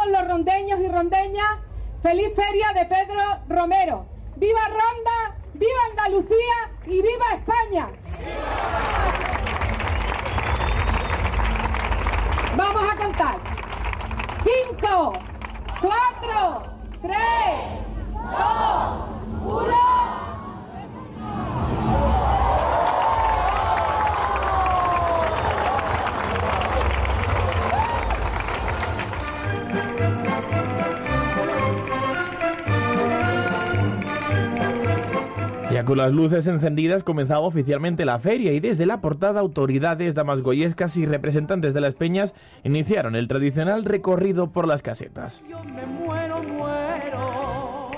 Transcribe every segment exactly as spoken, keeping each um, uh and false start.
todos los rondeños y rondeñas, feliz feria de Pedro Romero. ¡Viva Ronda! ¡Viva Andalucía! ¡Y viva España! Vamos a contar. Cinco, cuatro, tres, dos, uno. Ya con las luces encendidas comenzaba oficialmente la feria y desde la portada autoridades, damas goyescas y representantes de las peñas iniciaron el tradicional recorrido por las casetas. Yo me muero, muero.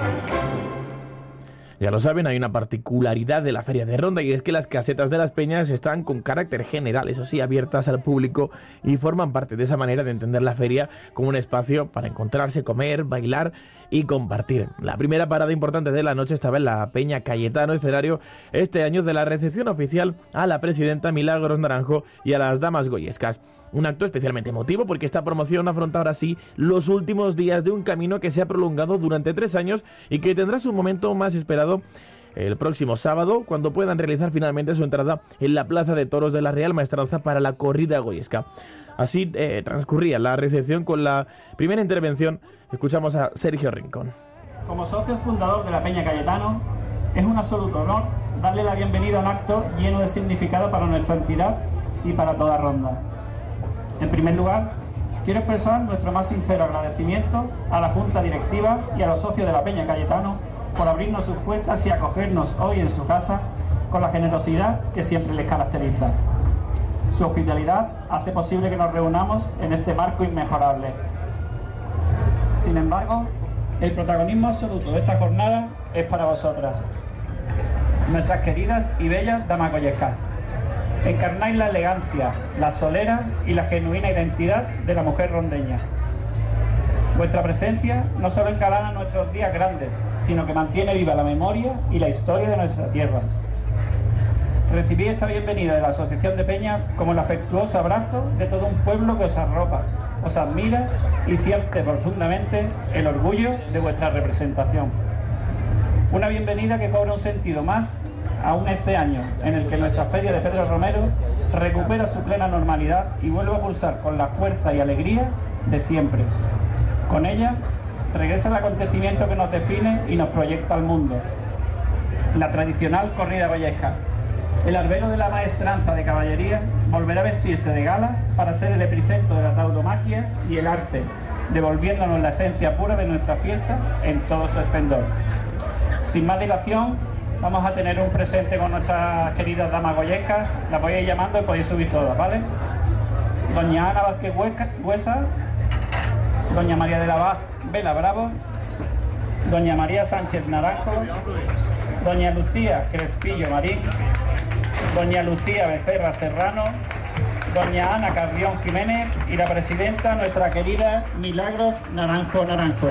Ya lo saben, hay una particularidad de la Feria de Ronda y es que las casetas de las peñas están con carácter general, eso sí, abiertas al público y forman parte de esa manera de entender la feria como un espacio para encontrarse, comer, bailar y compartir. La primera parada importante de la noche estaba en la Peña Cayetano, escenario este año de la recepción oficial a la presidenta Milagros Naranjo y a las damas goyescas. Un acto especialmente emotivo porque esta promoción afronta ahora sí los últimos días de un camino que se ha prolongado durante tres años y que tendrá su momento más esperado el próximo sábado, cuando puedan realizar finalmente su entrada en la Plaza de Toros de la Real Maestranza para la corrida goyesca. Así eh, transcurría la recepción con la primera intervención. Escuchamos a Sergio Rincón. Como socio fundador de la Peña Cayetano, es un absoluto honor darle la bienvenida a un acto lleno de significado para nuestra entidad y para toda Ronda. En primer lugar, quiero expresar nuestro más sincero agradecimiento a la Junta Directiva y a los socios de la Peña Cayetano por abrirnos sus puertas y acogernos hoy en su casa con la generosidad que siempre les caracteriza. Su hospitalidad hace posible que nos reunamos en este marco inmejorable. Sin embargo, el protagonismo absoluto de esta jornada es para vosotras, nuestras queridas y bellas damas goyescas. Encarnáis la elegancia, la solera y la genuina identidad de la mujer rondeña. Vuestra presencia no solo engalana nuestros días grandes, sino que mantiene viva la memoria y la historia de nuestra tierra. Recibid esta bienvenida de la Asociación de Peñas como el afectuoso abrazo de todo un pueblo que os arropa, os admira y siente profundamente el orgullo de vuestra representación. Una bienvenida que cobra un sentido más aún este año, en el que nuestra feria de Pedro Romero recupera su plena normalidad y vuelve a pulsar con la fuerza y alegría de siempre. Con ella regresa el acontecimiento que nos define y nos proyecta al mundo: la tradicional corrida goyesca. El arbero de la maestranza de caballería volverá a vestirse de gala para ser el epicentro de la tauromaquia y el arte, devolviéndonos la esencia pura de nuestra fiesta en todo su esplendor. Sin más dilación, vamos a tener un presente con nuestras queridas damas goyescas. Las voy a ir llamando y podéis subir todas, ¿vale? Doña Ana Vázquez Huesa, Doña María de la Vaz Vela Bravo, Doña María Sánchez Naranjo, Doña Lucía Crespillo Marín, Doña Lucía Becerra Serrano, Doña Ana Carrión Jiménez y la presidenta, nuestra querida Milagros Naranjo Naranjo.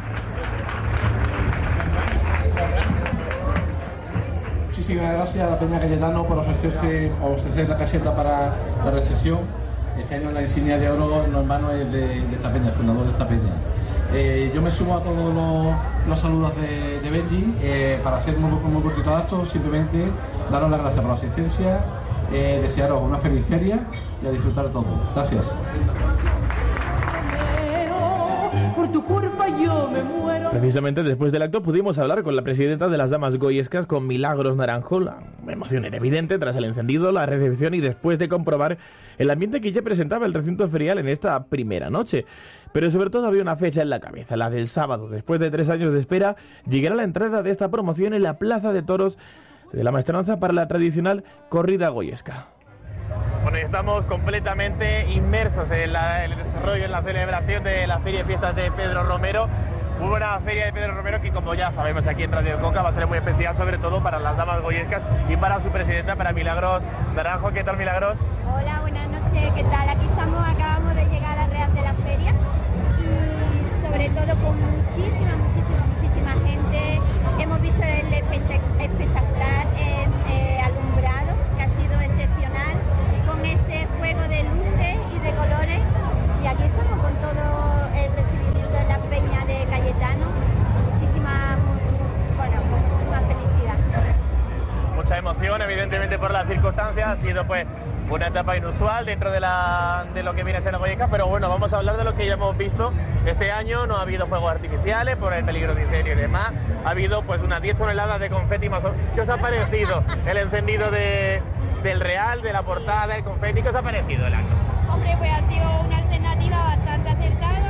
Muchísimas gracias a la Peña Cayetano por ofrecerse o ofrecer la caseta para la recepción. Este año la insignia de oro en los manos es de, de esta peña, el fundador de esta peña. Eh, yo me sumo a todos los, los saludos de, de Benji eh, para hacer muy, muy cortito el acto. Simplemente daros las gracias por la asistencia, eh, desearos una feliz feria y a disfrutar de todo. Gracias. Por tu culpa yo me muero. Precisamente después del acto pudimos hablar con la presidenta de las damas goyescas, con Milagros Naranjo. La emoción era evidente tras el encendido, la recepción y después de comprobar el ambiente que ya presentaba el recinto ferial en esta primera noche. Pero sobre todo había una fecha en la cabeza, la del sábado. Después de tres años de espera, llegará la entrada de esta promoción en la Plaza de Toros de la Maestranza para la tradicional corrida goyesca. Bueno, estamos completamente inmersos en, la, en el desarrollo, en la celebración de la Feria de Fiestas de Pedro Romero. Muy buena Feria de Pedro Romero que, como ya sabemos aquí en Radio Coca, va a ser muy especial, sobre todo para las damas goyescas y para su presidenta, para Milagros Naranjo. ¿Qué tal, Milagros? Hola, buenas noches, ¿qué tal? Aquí estamos, acabamos de llegar a la Real de la Feria y sobre todo con muchísima, muchísima, muchísima gente. Hemos visto el espectacular eh, eh, alumbrado, que ha sido excepcional, con ese juego de luces y de colores, y aquí estamos con todo el recibimiento de por las circunstancias, ha sido pues una etapa inusual dentro de, la, de lo que viene a ser la Goyesca, pero bueno, vamos a hablar de lo que ya hemos visto este año. No ha habido fuegos artificiales por el peligro de incendio y demás, ha habido pues unas diez toneladas de confeti más o menos. ¿Qué os ha parecido el encendido de, del Real, de la portada, del confeti? ¿Qué os ha parecido el acto? Hombre, pues ha sido una alternativa bastante acertada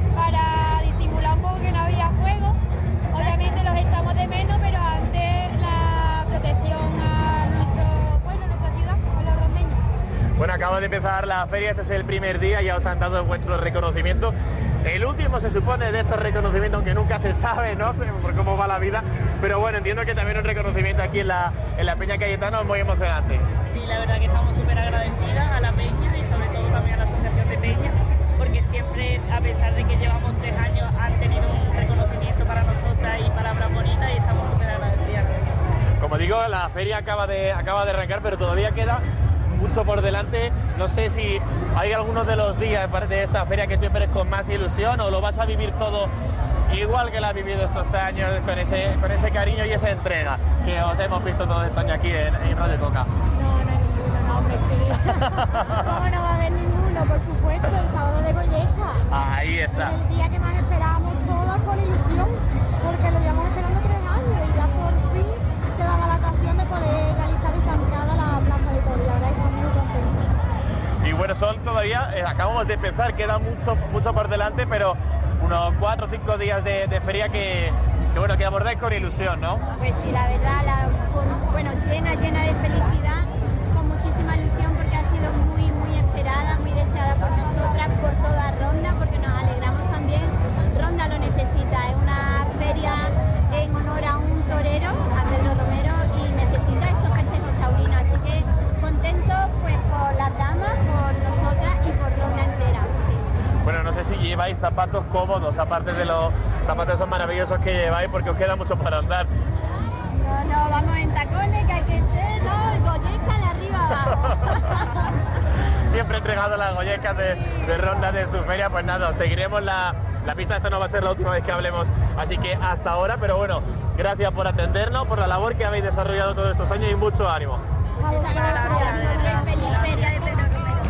para disimular un poco que no había fuego. Obviamente los echamos de menos, pero antes la protección a nuestro pueblo, a nuestra ciudad, a los rondeños. Bueno, acaba de empezar la feria, este es el primer día, ya os han dado vuestro reconocimiento. El último se supone de estos reconocimientos, aunque nunca se sabe, no sé por cómo va la vida, pero bueno, entiendo que también un reconocimiento aquí en la, en la Peña Cayetano es muy emocionante. Sí, la verdad que estamos súper agradecidas a la Peña y sobre todo también a la Asociación de Peña, porque siempre, a pesar de que llevamos tres años, han tenido un reconocimiento para nosotras y palabras bonitas y estamos súper agradecidas. Como digo, la feria acaba de, acaba de arrancar, pero todavía queda mucho por delante. No sé si hay algunos de los días de esta feria que tú esperes con más ilusión o lo vas a vivir todo igual que lo has vivido estos años, con ese, con ese cariño y esa entrega que os hemos visto todos estos años aquí en, en Radio Coca. No, no hay ninguno, no, hombre, sí. ¿Cómo no va a haber ninguno? Por supuesto, el sábado de Goyesca. Ahí está. Es el día que más esperábamos todos con ilusión, porque lo llevamos esperando tres años y ya por fin se va a dar la ocasión de poder realizar esa entrada a la Plaza de Toros. La verdad es que estamos muy contentos. Y bueno, son todavía, eh, acabamos de empezar, queda mucho, mucho por delante, pero unos cuatro o cinco días de, de feria que, que, bueno, que abordáis con ilusión, ¿no? Pues sí, la verdad, la, con, bueno, llena, llena de felicidad, con muchísima ilusión porque ha sido muy, muy esperada, muy deseada por nosotras, por toda Ronda, porque nos alegramos también. Ronda lo necesita, es una feria en honor a un torero, a Pedro Romero, y necesita esos festejos taurinos, así que contentos pues por las damas, por nosotras y por Ronda entera. Sí. Bueno, no sé si lleváis zapatos cómodos, aparte de los zapatos esos maravillosos que lleváis, porque os queda mucho para andar. No, no, vamos en tacones, que hay que ser, ¿no? El Goyesca de arriba abajo. Siempre entregado las Goyescas de, de Ronda de su feria, pues nada, seguiremos la, la pista, esta no va a ser la última vez que hablemos, así que hasta ahora, pero bueno, gracias por atendernos, por la labor que habéis desarrollado todos estos años y mucho ánimo. Muchas gracias. Feliz feria de